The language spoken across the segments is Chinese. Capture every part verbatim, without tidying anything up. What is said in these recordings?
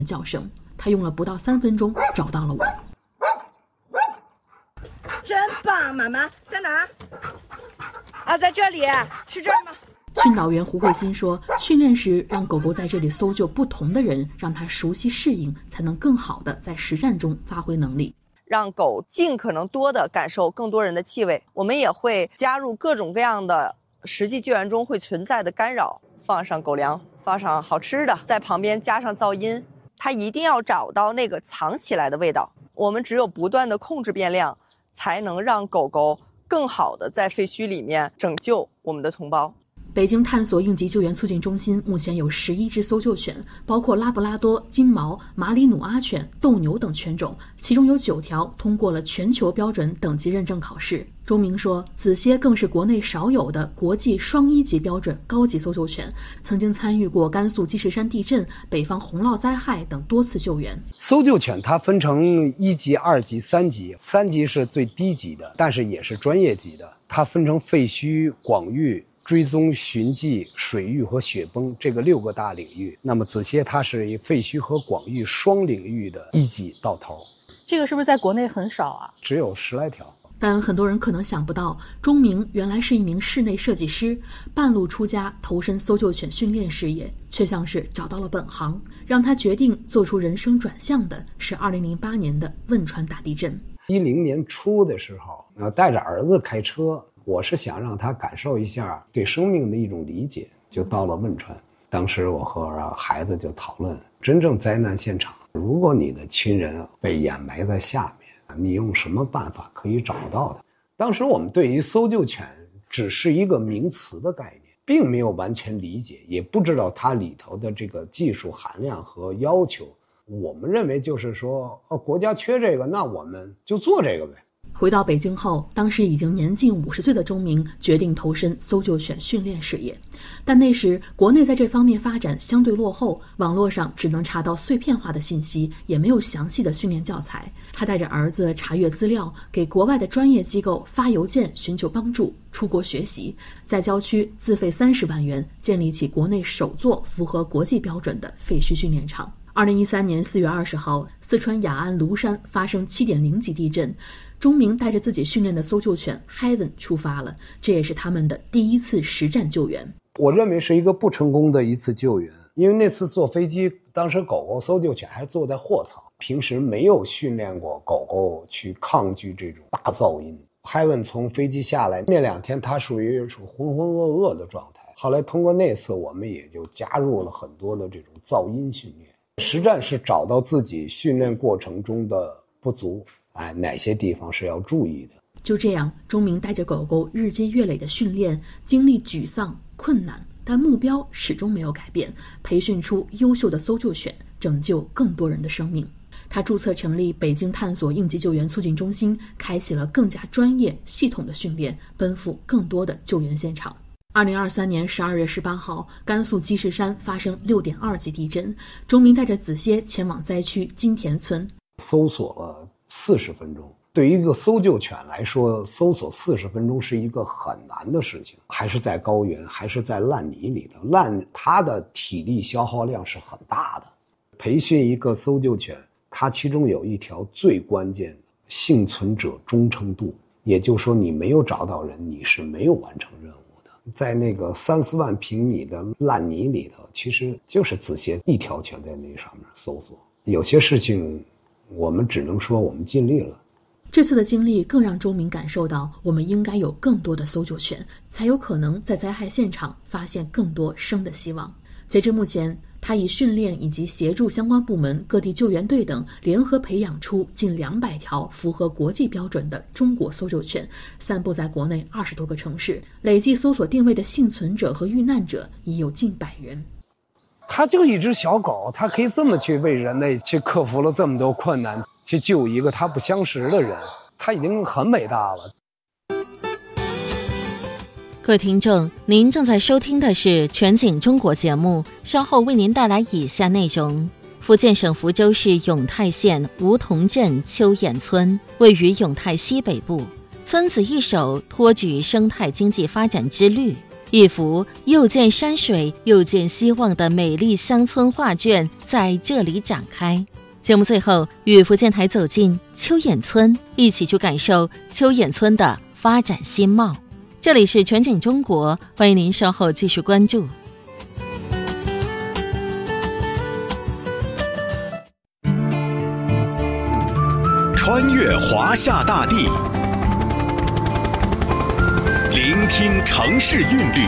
叫声。他用了不到三分钟找到了我。 真棒，妈妈在哪儿？啊，在这里，是这儿吗？ 训导员胡慧欣说，训练时让狗狗在这里搜救不同的人，让它熟悉适应，才能更好的在实战中发挥能力， 让狗尽可能多的感受更多人的气味。我们也会加入各种各样的实际救援中会存在的干扰，放上狗粮，放上好吃的，在旁边加上噪音，它一定要找到那个藏起来的味道。我们只有不断的控制变量，才能让狗狗更好的在废墟里面拯救我们的同胞。 北京探索应急救援促进中心目前有十一只搜救犬，包括拉布拉多、金毛、马里努阿犬、斗牛等犬种，其中有九条通过了全球标准等级认证考试。钟明说，子蝎更是国内少有的国际双一级标准高级搜救犬，曾经参与过甘肃积石山地震、北方洪涝灾害等多次救援。 搜救犬它分成一级、二级、三级，三级是最低级的，但是也是专业级的。它分成废墟、广域、追踪、寻迹、水域和雪崩这个六个大领域。那么子蝎它是以废墟和广域双领域的一级到头。 这个是不是在国内很少啊？ 只有十来条。 但很多人可能想不到，钟明原来是一名室内设计师，半路出家投身搜救犬训练事业，却像是找到了本行。让他决定做出人生转向的是二零零八年的汶川大地震。 一零年初的时候，呃，带着儿子开车，我是想让他感受一下对生命的一种理解，就到了汶川。当时我和孩子就讨论，真正灾难现场，如果你的亲人被掩埋在下面，你用什么办法可以找到的？当时我们对于搜救犬只是一个名词的概念，并没有完全理解，也不知道它里头的这个技术含量和要求。我们认为就是说，哦，国家缺这个，那我们就做这个呗。 回到北京后，当时已经年近五十岁的钟明决定投身搜救犬训练事业，但那时国内在这方面发展相对落后，网络上只能查到碎片化的信息，也没有详细的训练教材。他带着儿子查阅资料，给国外的专业机构发邮件寻求帮助，出国学习，在郊区自费三十万元建立起国内首座符合国际标准的废墟训练场。二零一三年四月二十号，四川雅安芦山发生七点零级地震，钟明带着自己训练的搜救犬 Heaven 出发了，这也是他们的第一次实战救援。 我认为是一个不成功的一次救援，因为那次坐飞机，当时狗狗搜救犬还坐在货舱，平时没有训练过狗狗去抗拒这种大噪音。Heaven 从飞机下来那两天，它属于浑浑噩噩的状态。后来通过那次，我们也就加入了很多的这种噪音训练。实战是找到自己训练过程中的不足，哎，哪些地方是要注意的。 就这样，钟明带着狗狗日积月累的训练，经历沮丧、困难，但目标始终没有改变，培训出优秀的搜救犬，拯救更多人的生命。他注册成立北京探索应急救援促进中心，开启了更加专业、系统的训练，奔赴更多的救援现场。二零二三年十二月十八号，甘肃积石山发生六点二级地震，钟明带着子蝎前往灾区金田村， 搜索了四十分钟。对于一个搜救犬来说，搜索四十分钟是一个很难的事情，还是在高原，还是在烂泥里头，烂它的体力消耗量是很大的。培训一个搜救犬，它其中有一条最关键的幸存者忠诚度，也就是说你没有找到人，你是没有完成任务。在那个三四万平米的烂泥里头，其实就是子蝎一条犬在那上面搜索。有些事情我们只能说我们尽力了。 这次的经历更让钟明感受到，我们应该有更多的搜救犬，才有可能在灾害现场发现更多生的希望。截至目前，他以训练以及协助相关部门、各地救援队等联合培养出近两百条符合国际标准的中国搜救犬，散布在国内二十多个城市，累计搜索定位的幸存者和遇难者已有近百人。 它就一只小狗，它可以这么去为人类去克服了这么多困难，去救一个他不相识的人，它已经很伟大了。 各位听众，您正在收听的是全景中国节目，稍后为您带来以下内容。福建省福州市永泰县梧桐镇秋眼村位于永泰西北部，村子一手托举生态经济发展之绿。 一幅又见山水又见希望的美丽乡村画卷在这里展开。节目最后，与福建台走进秋眼村，一起去感受秋眼村的发展新貌。这里是全景中国，欢迎您稍后继续关注。 穿越华夏大地，聆听城市韵律，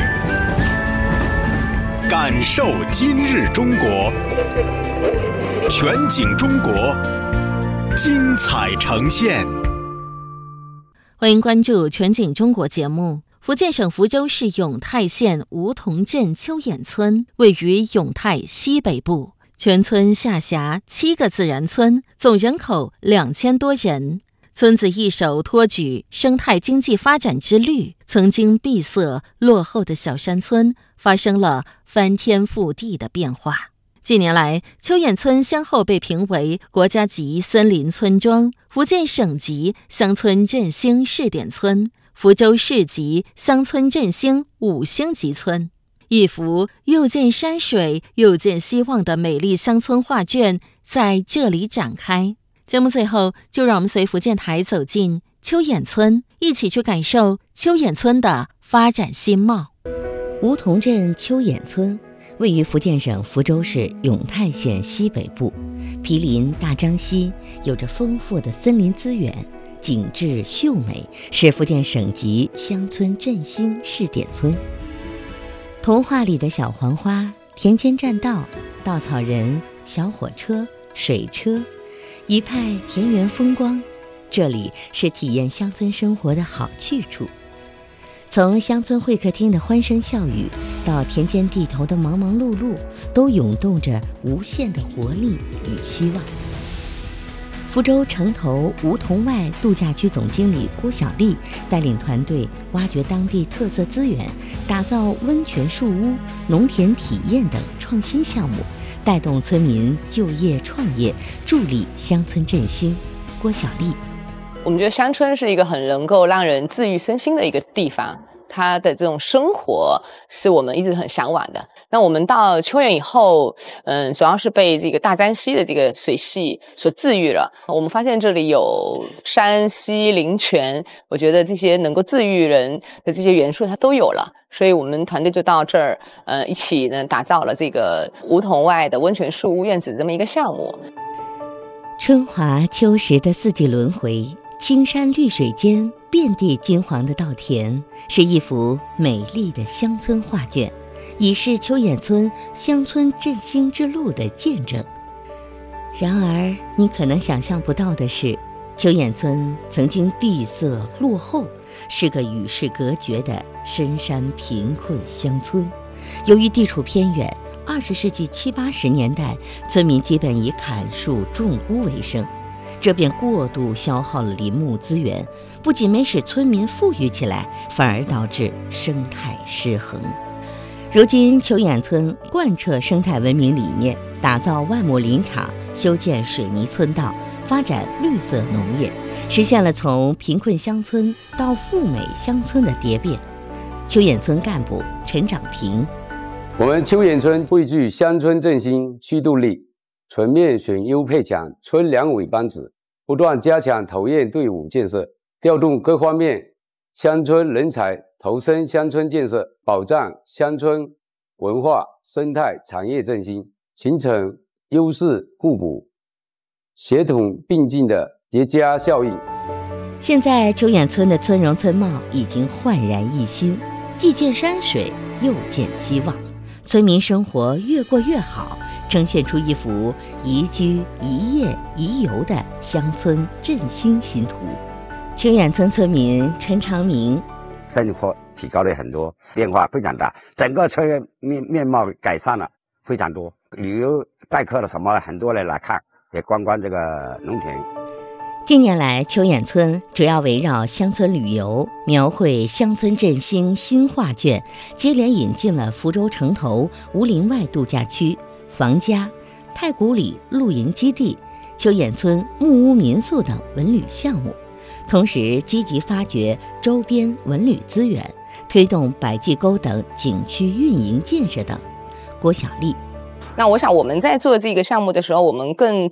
感受今日中国。全景中国，精彩呈现。 欢迎关注全景中国节目。福建省福州市永泰县梧桐镇秋眼村位于永泰西北部，全村下辖七个自然村，总人口两千多人。村子一手托举生态经济发展之绿，曾经闭塞落后的小山村发生了翻天覆地的变化。近年来，秋眼村先后被评为国家级森林村庄、福建省级乡村振兴试点村、福州市级乡村振兴五星级村。一幅又见山水又见希望的美丽乡村画卷在这里展开。节目最后，就让我们随福建台走进秋眼村，一起去感受秋眼村的发展新貌。 梧桐镇秋眼村位于福建省福州市永泰县西北部，毗邻大漳溪，有着丰富的森林资源，景致秀美，是福建省级乡村振兴试点村。童话里的小黄花、田间栈道、稻草人、小火车、水车，一派田园风光，这里是体验乡村生活的好去处。从乡村会客厅的欢声笑语，到田间地头的忙忙碌碌，都涌动着无限的活力与希望。福州城头梧桐外度假区总经理郭小丽带领团队挖掘当地特色资源，打造温泉树屋、农田体验等创新项目，带动村民就业创业，助力乡村振兴。郭小丽， 我们觉得乡村是一个很能够让人治愈身心的一个地方，它的这种生活是我们一直很向往的。那我们到秋眼以后，嗯，主要是被这个大漳溪的这个水系所治愈了。我们发现这里有山溪林泉，我觉得这些能够治愈人的这些元素它都有了。所以我们团队就到这儿，呃，一起呢打造了这个梧桐外的温泉树屋院子这么一个项目。 春华秋实的四季轮回，青山绿水间遍地金黄的稻田，是一幅美丽的乡村画卷，已是秋眼村乡村振兴之路的见证。然而你可能想象不到的是，秋眼村曾经闭塞落后，是个与世隔绝的深山贫困乡村。由于地处偏远，二十世纪七八十年代，村民基本以砍树种菇为生，这便过度消耗了林木资源，不仅没使村民富裕起来，反而导致生态失衡。如今秋眼村贯彻生态文明理念，打造万亩林场，修建水泥村道，发展绿色农业，实现了从贫困乡村到富美乡村的蝶变。秋眼村干部陈长平， 我们秋眼村汇聚乡村振兴驱动力，全面选优配强村两委班子，不断加强投院队伍建设，调动各方面乡村人才投身乡村建设，保障乡村文化生态产业振兴，形成优势互补、协同并进的叠加效应。 现在秋眼村的村容村貌已经焕然一新，既见山水又见希望，村民生活越过越好，呈现出一幅宜居宜业宜游的乡村振兴新图。秋眼村村民陈长明， 生活提高了很多，变化非常大，整个村面面貌改善了非常多，旅游待客了什么很多人来看，也观光这个农田。 近年来，秋眼村主要围绕乡村旅游，描绘乡村振兴新画卷，接连引进了福州城头梧林外度假区、房家、太古里露营基地、秋眼村木屋民宿等文旅项目，同时积极发掘周边文旅资源， 推动百济沟等景区运营建设等。郭晓丽。 那我想我们在做这个项目的时候，我们更